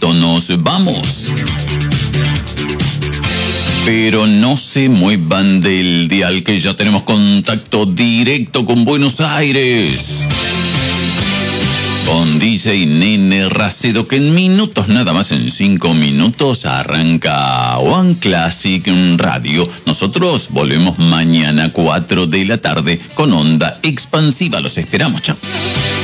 momento nos vamos. Pero no se muevan del dial, que ya tenemos contacto directo con Buenos Aires. Con DJ Nene Racedo, que en minutos, nada más en 5 minutos, arranca One Classic Radio. Nosotros volvemos mañana 4 de la tarde con Onda Expansiva. Los esperamos, chao.